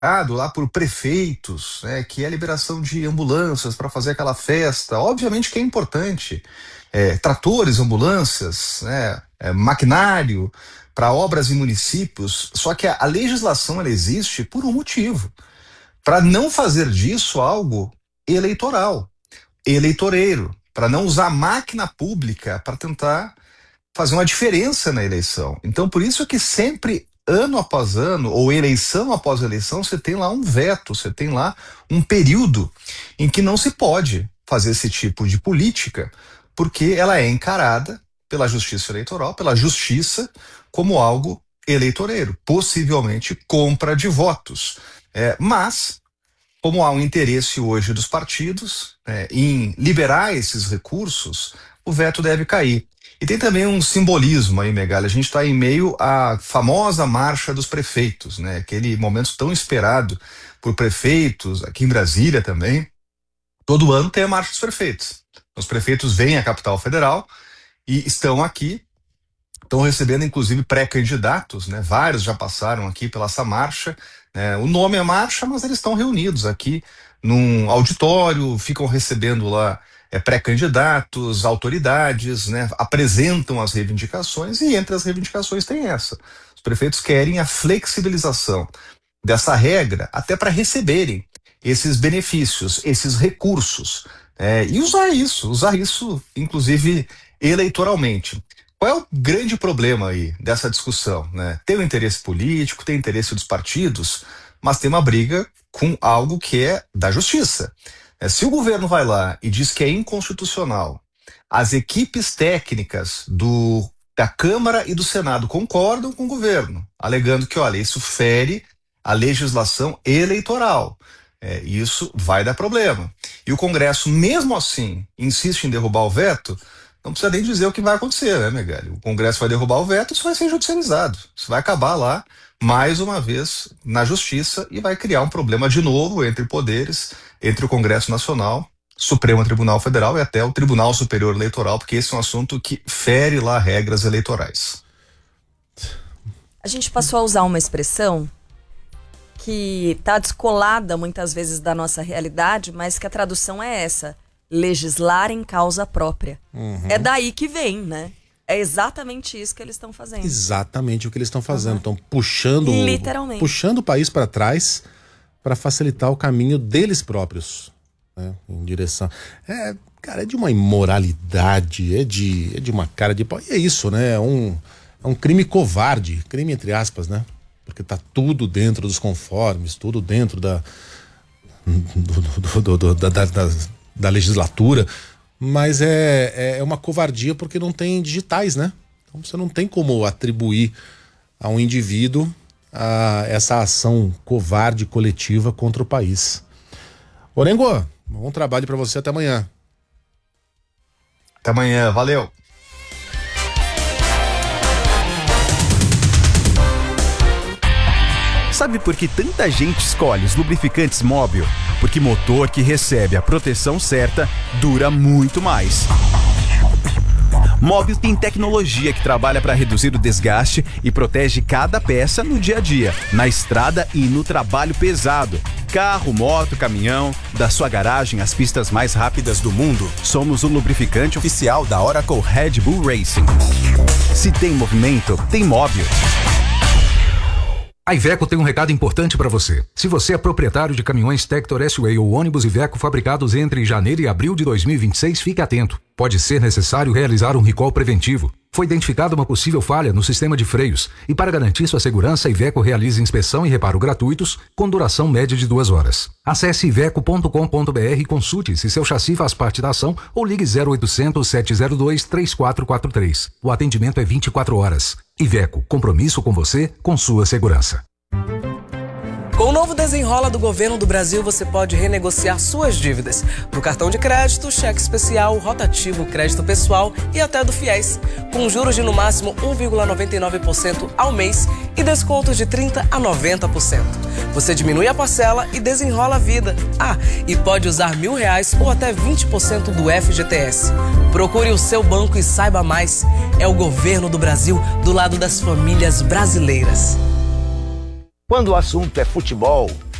lá por prefeitos, né, que é a liberação de ambulâncias para fazer aquela festa. Obviamente que é importante. Tratores, ambulâncias, né, maquinário para obras em municípios. Só que a legislação ela existe por um motivo, para não fazer disso algo eleitoral, eleitoreiro, para não usar a máquina pública para tentar fazer uma diferença na eleição. Então, por isso que sempre, ano após ano, ou eleição após eleição, você tem lá um veto, você tem lá um período em que não se pode fazer esse tipo de política, porque ela é encarada pela justiça eleitoral, pela justiça, como algo eleitoreiro, possivelmente compra de votos. Mas, como há um interesse hoje dos partidos em liberar esses recursos, o veto deve cair. E tem também um simbolismo aí, Megali. A gente está em meio à famosa marcha dos prefeitos, né? Aquele momento tão esperado por prefeitos, aqui em Brasília também. Todo ano tem a marcha dos prefeitos. Os prefeitos vêm à capital federal e estão aqui, estão recebendo inclusive pré-candidatos, né? Vários já passaram aqui pela essa marcha. O nome é marcha, mas eles estão reunidos aqui num auditório, ficam recebendo lá pré-candidatos, autoridades, né, apresentam as reivindicações e entre as reivindicações tem essa. Os prefeitos querem a flexibilização dessa regra até para receberem esses benefícios, esses recursos, e usar isso, inclusive eleitoralmente. Qual é o grande problema aí dessa discussão, né? Tem o interesse político, tem o interesse dos partidos, mas tem uma briga com algo que é da justiça. Se o governo vai lá e diz que é inconstitucional, as equipes técnicas da Câmara e do Senado concordam com o governo, alegando que, olha, isso fere a legislação eleitoral. Isso vai dar problema. E o Congresso, mesmo assim, insiste em derrubar o veto. Não precisa nem dizer o que vai acontecer, né, Megali? O Congresso vai derrubar o veto, isso vai ser judicializado. Isso vai acabar lá, mais uma vez, na justiça e vai criar um problema de novo entre poderes, entre o Congresso Nacional, Supremo Tribunal Federal e até o Tribunal Superior Eleitoral, porque esse é um assunto que fere lá regras eleitorais. A gente passou a usar uma expressão que está descolada muitas vezes da nossa realidade, mas que a tradução é essa: legislar em causa própria. Uhum. É daí que vem, né? É exatamente isso que eles estão fazendo. Exatamente o que eles estão fazendo. Estão puxando o país para trás para facilitar o caminho deles próprios, né? Em direção. Cara, é de uma imoralidade, é de uma cara de pau. E é isso, né? É um crime covarde, crime entre aspas, né? Porque tá tudo dentro dos conformes, tudo dentro da legislatura, mas é uma covardia porque não tem digitais, né? Então você não tem como atribuir a um indivíduo essa ação covarde coletiva contra o país. Orengo, bom trabalho para você, até amanhã. Até amanhã, valeu. Sabe por que tanta gente escolhe os lubrificantes Móbil? Porque motor que recebe a proteção certa dura muito mais. Móbil tem tecnologia que trabalha para reduzir o desgaste e protege cada peça no dia a dia, na estrada e no trabalho pesado. Carro, moto, caminhão, da sua garagem às pistas mais rápidas do mundo, somos o lubrificante oficial da Oracle Red Bull Racing. Se tem movimento, tem Móbil. A Iveco tem um recado importante para você. Se você é proprietário de caminhões Tector S-Way ou ônibus Iveco fabricados entre janeiro e abril de 2026, fique atento. Pode ser necessário realizar um recall preventivo. Foi identificada uma possível falha no sistema de freios e, para garantir sua segurança, a Iveco realiza inspeção e reparo gratuitos com duração média de 2 horas. Acesse iveco.com.br e consulte se seu chassi faz parte da ação ou ligue 0800 702 3443. O atendimento é 24 horas. Iveco, compromisso com você, com sua segurança. Com o novo Desenrola do Governo do Brasil, você pode renegociar suas dívidas no cartão de crédito, cheque especial, rotativo, crédito pessoal e até do FIES, com juros de no máximo 1,99% ao mês e descontos de 30% a 90%. Você diminui a parcela e desenrola a vida. E pode usar R$1.000 ou até 20% do FGTS. Procure o seu banco e saiba mais. É o Governo do Brasil do lado das famílias brasileiras. Quando o assunto é futebol,